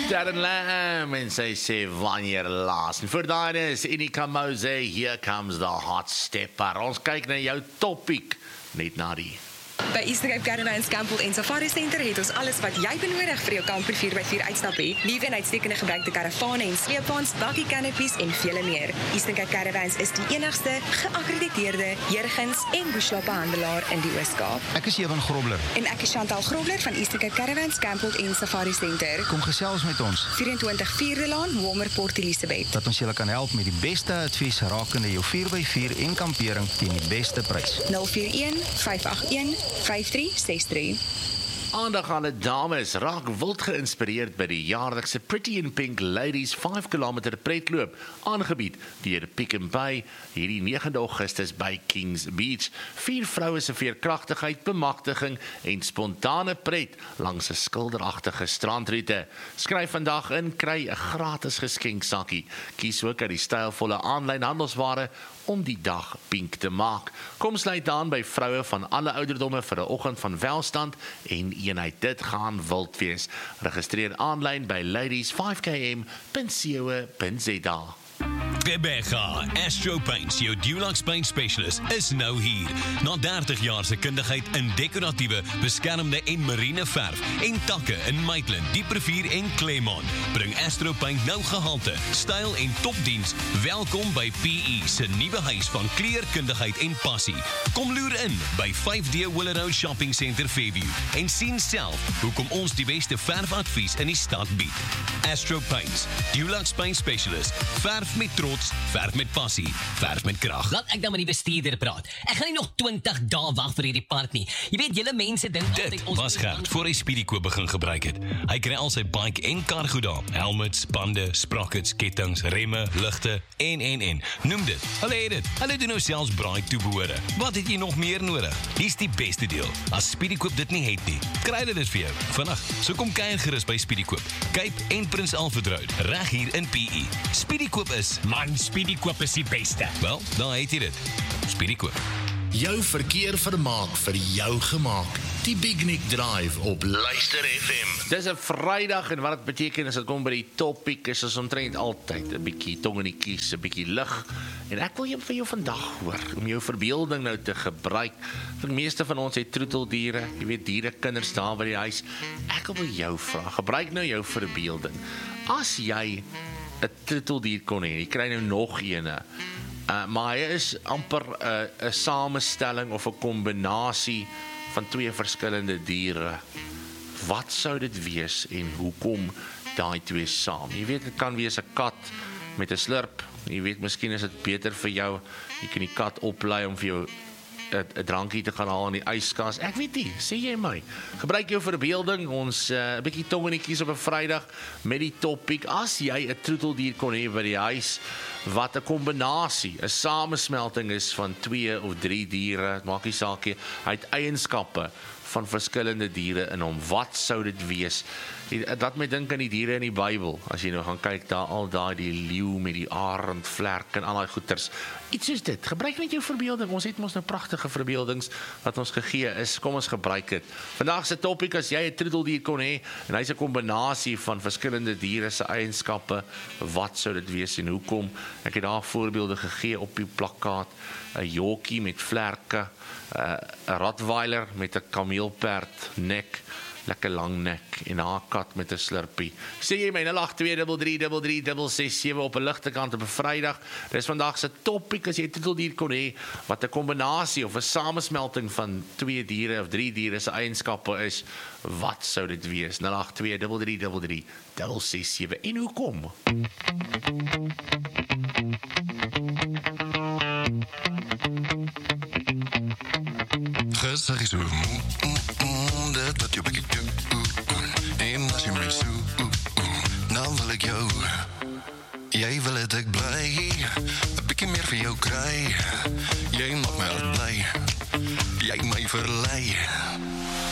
Darren Lamb en sy sê wanneer laas. En vir daai is Inika Mose, Here Comes the Hot Stepper. Ons kyk na jou topiek net na die. By Eastern Cape Caravans, Campbell en Safari Center het ons alles wat jy benodig vir jou kamper 4x4 uitstap hê. Nuwe en uitstekende gebruikte karavane en sleepwaens, buggy canopies en vele meer. Eastern Cape Caravans is die enigste geakkrediteerde jurgens en bushloopbehandelaar in die Oos-Kaap. Ek is Ewan Grobler. En ek is Chantal Grobler van Eastern Cape Caravans, Campbell en Safari Center. Kom gesels met ons. 24 Vierde Laan, Walmer, Port Elizabeth. Dat ons julle kan help met die beste advies rakende jou 4x4 en kampering teen die beste prys. 041 581 5363. Aandag aan die dames, raak wild geïnspireerd by die jaarlikse Pretty in Pink Ladies 5 km pretloop, aangebied deur Pick n Pay hierdie 9 Augustus by Kings Beach. 4 vroue se veerkragtigheid, bemagtiging en spontane pret langs 'n skilderagtige strandroete. Skryf vandag in, kry 'n gratis geskenksakkie. Kies ook uit die stylvolle aanlyn handelsware om die dag pink te maak. Kom sluit aan by vroue van alle ouderdomme vir 'n oggend van welstand en eenheid. Dit gaan wild wees. Registreer aanlyn by ladies5km.co.za. Rebecca, Astro Paints, jou Dulux Paint Specialist, is nou hier. Na 30 jaar se kundigheid in dekoratiewe, beskermde en marine verf en takke in Maitland, Dieprivier en Claremont, bring Astro Paint nou gehalte, styl en topdiens. Welkom by PE se nuwe huis van kleurkundigheid en passie. Kom loer in by 5D Willow Shopping Center Fairview en sien self hoekom ons die beste verfadvies in die stad bied. Astro Paints, Dulux Paint Specialist, verf met trots, verf met passie, verf met krag. Laat ek dan met die bestuurder praat. Ek gaan nie nog 20 dae wag vir hierdie part nie. Jy weet, julle mense dink Dit was Gert voor hy Speedyco begin gebruik het. Hy kry al sy bike en kar goed daar. Helmets, bande, sprockets, kettings, remme, ligte en. Noem dit. Hulle het dit. Hulle doen nou selfs braai toebehore. Wat het jy nog meer nodig? Hier's die beste deel. As Speedyco dit nie het nie, kry hulle dit vir jou. Vandag, so kom kuier gerus by Speedyco. Cape en Prins Alfred Road, reg hier in PE. Speedyco is Man, Speedyco is die beste. wel, daar het jy dit. Speedyco. Jou verkeer vermaak vir jou gemaak. Die Big Nick Drive op Luister FM. Dis 'n Vrydag en wat dit beteken as dit kom by die topiek is ons omtrent altyd 'n bietjie tong in die kies, 'n bietjie lig. En ek wil vir jou vandag hoor om jou verbeelding nou te gebruik. Vir die meeste van ons het troeteldiere, jy weet dierekinders daar by die huis. Ek wil jou vra, gebruik nou jou verbeelding. As jy 'n troeteldier kon hê, jy kry nou nog eene. Maar hy is amper 'n samestelling of 'n kombinasie van 2 verskillende diere. Wat sou dit wees en hoekom daai 2 saam? Jy weet, dit kan wees 'n kat met 'n slurp. Jy weet, miskien is dit beter vir jou. Jy kan die kat oplei om vir jou 'n drankie te gaan haal in die yskas. Ek weet nie, sê jy my. Gebruik jou verbeelding. Ons 'n bietjie tong in die kies op 'n Vrydag met die topiek. As jy 'n troeteldier kon hê by die huis wat 'n kombinasie, 'n samesmelting is van 2 of 3 diere, maak nie saak nie. Hy het eienskappe van verskillende diere in hom. Wat sou dit wees? Dat my dink aan die diere in die Bybel. As jy nou gaan kyk daar, al daai die leeu met die arend, vlerk en al daai goeters. Iets soos dit. Gebruik net jou verbeelding. Ons het mos nou pragtige verbeeldings wat ons gegee is. Kom ons gebruik dit. Vandag se topiek, as jy 'n troeteldier kon hê en hy's 'n kombinasie van verskillende diere se eienskappe, wat sou dit wees en hoekom? Ek het daar voorbeelde gegee op die plakkaat. 'n Yorkie met vlerke, 'n Rottweiler met 'n kameelperd nek, lekker lang nek, en haar kat met 'n slurpie. Sê jy my 082333367 op 'n ligte kant op 'n Vrydag. Dis vandag se topiek, as jy 'n troeteldier kon hê wat 'n kombinasie of 'n samesmelting van 2 diere of 3 diere se eienskappe is, wat sou dit wees? 082333367 en hoekom? Gezag is zo dat wat je bekijkt. En als je mij zoekt, dan wil ik jou. Jij wil het ik blij, een beetje meer van jou krijg. Jij maakt mij altijd blij, jij mij verlei.